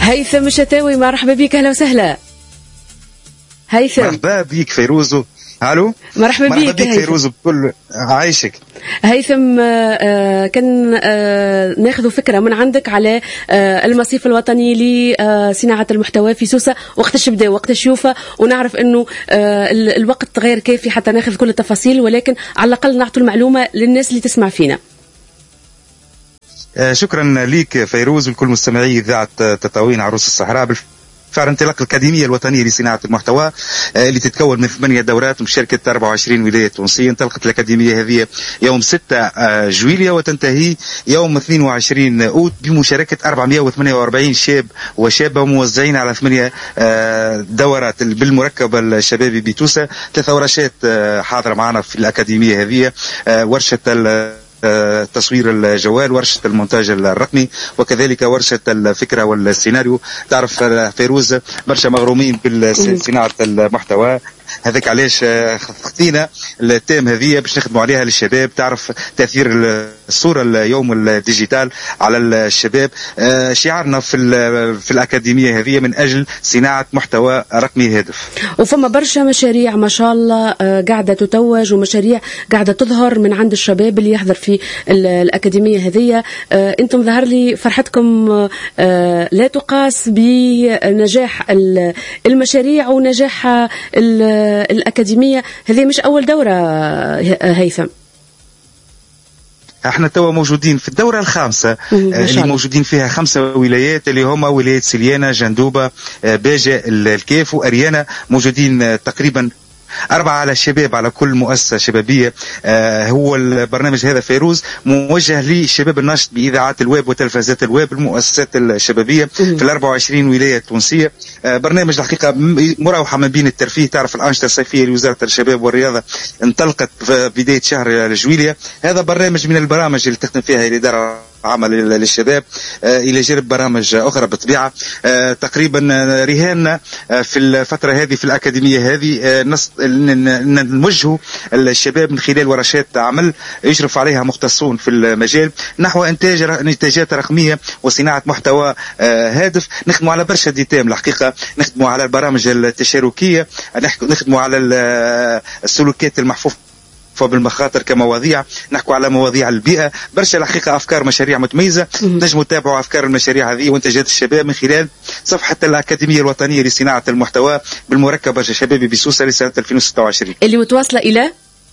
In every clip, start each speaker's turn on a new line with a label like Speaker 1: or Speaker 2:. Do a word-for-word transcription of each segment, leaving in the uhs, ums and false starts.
Speaker 1: هيثم الشتاوي، مرحبا بك. أهلا وسهلا هيثم.
Speaker 2: مرحبا بك فيروز. الو
Speaker 1: مرحبا, مرحبا
Speaker 2: بك فيروز بكل عايشك.
Speaker 1: هيثم آه كان آه ناخذ فكره من عندك على آه المصيف الوطني لصناعه المحتوى في سوسه، وقتاش بدا وقتاش يوفى، ونعرف انه آه الوقت غير كافي حتى ناخذ كل التفاصيل، ولكن على الاقل نعطوا المعلومه للناس اللي تسمع فينا.
Speaker 2: آه شكرا ليك فيروز ولكل مستمعي اذاعه تطاوين عروس الصحراء. فعلا انطلاق الأكاديمية الوطنية لصناعة المحتوى اللي تتكون من ثمانية دورات مشاركة أربعة وعشرين ولاية تونسية. انطلقت الأكاديمية هذه يوم ستة جويلية وتنتهي يوم اثنين وعشرين أوت بمشاركة أربعمائة وثمانية وأربعين شاب وشابة موزعين على ثمانية دورات بالمركب الشبابي بتوسة. ثلاث ورشات حاضرة معنا في الأكاديمية هذه، ورشة تصوير الجوال، ورشة المونتاج الرقمي، وكذلك ورشة الفكرة والسيناريو. تعرف فيروز برشا مغرومين بصناعة المحتوى، هذاك علاش خطينا التيم هذه باش نخدموا عليها للشباب. تعرف تأثير الصورة اليوم الديجيتال على الشباب. شعارنا في في الأكاديمية هذه من أجل صناعة محتوى رقمي هادف.
Speaker 1: وفما برشا مشاريع ما شاء الله قاعدة تتوج، ومشاريع قاعدة تظهر من عند الشباب اللي يحضر في الأكاديمية هذه. أنتم ظهر لي فرحتكم لا تقاس بنجاح المشاريع ونجاح الأكاديمية هذه. مش أول دورة هيثم،
Speaker 2: احنا توا موجودين في الدورة الخامسة اللي موجودين فيها خمسة ولايات اللي هما ولاية سليانة، جندوبة، باجة، الكيف وأريانا. موجودين تقريبا أربعة على الشباب على كل مؤسسة شبابية. آه هو البرنامج هذا فيروز موجه للشباب الناشط بإذاعات الويب وتلفزيات الويب المؤسسات الشبابية في الأربعة وعشرين ولاية تونسية. آه برنامج الحقيقة مراوحة ما بين الترفيه. تعرف الأنشطة الصيفية لوزارة الشباب والرياضة انطلقت في بداية شهر جويلية. هذا برنامج من البرامج اللي تخدم فيها الإدارة عمل للشباب آه إلى جانب برامج أخرى بالطبيعة. آه تقريبا رهاننا آه في الفترة هذه في الأكاديمية هذه آه نوجهوا الشباب من خلال ورشات عمل يشرف عليها مختصون في المجال نحو إنتاج إنتاجات رقمية وصناعة محتوى آه هادف. نخدموا على برشا ديتام الحقيقة، نخدموا على البرامج التشاركية، نخدموا على السلوكيات المحفوفة بالمخاطر كمواضيع، نحكوا على مواضيع البيئة. برشا الحقيقة أفكار مشاريع متميزة. نجموا تتابعوا أفكار المشاريع هذه وإنتاجات الشباب من خلال صفحة الأكاديمية الوطنية لصناعة المحتوى بالمركب الشبابي بسوسة لسنة ألفين وستة وعشرين
Speaker 1: اللي متواصلة إلى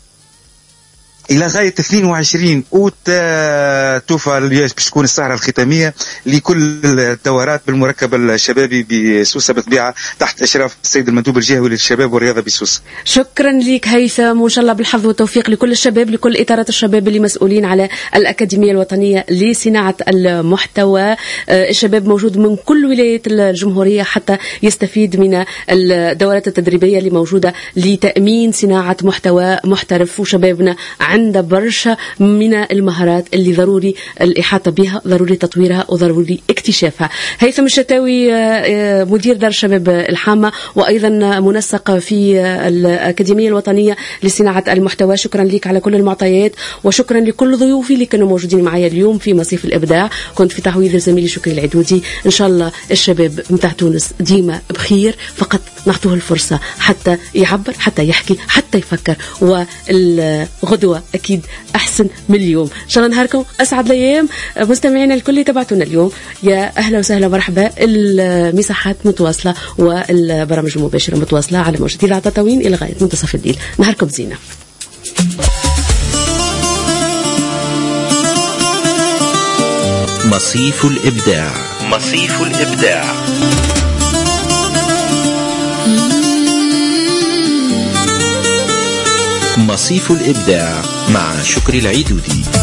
Speaker 2: إلى غاية اثنين وعشرين أوت. توفى باش تكون السهرة الختامية لكل الدورات بالمركب الشبابي بسوسة بالطبيعة تحت إشراف السيد المندوب الجهوي للشباب والرياضة بسوسة. شكرا
Speaker 1: لك هيثم، وإن شاء الله بالحظ والتوفيق لكل الشباب، لكل إطارات الشباب اللي مسؤولين على الأكاديمية الوطنية لصناعة المحتوى. الشباب موجود من كل ولاية الجمهورية حتى يستفيد من الدورات التدريبية اللي موجودة لتأمين صناعة محتوى محترف. وشبابنا عند برشا من المهارات اللي ضروري الإحاطة بها، ضروري تطويرها وضروري اكتشافها. هيثم الشتاوي مدير دار الشباب الحامة وأيضا منسق في الأكاديمية الوطنية لصناعة المحتوى. شكرا لك على كل المعطيات، وشكرا لكل ضيوفي اللي كانوا موجودين معي اليوم في مصيف الإبداع. كنت في تحويض زميلي شكري العدودي. إن شاء الله الشباب متاع تونس ديما بخير، فقط نعطوه الفرصة حتى يعبر، حتى يحكي، حتى يفكر، والغدوة أكيد أحسن من اليوم. إن شاء الله نهاركم أسعد الأيام. مستمعينا الكل اللي تبعتونا اليوم، يا أهلا وسهلا مرحبا. المساحات متواصلة والبرامج المباشرة متواصلة على موجة إذاعة تطاوين إلى غاية منتصف الليل. نهاركم زينة.
Speaker 3: مصيف الإبداع. مصيف الإبداع. مصيف الإبداع مع شكري العدودي.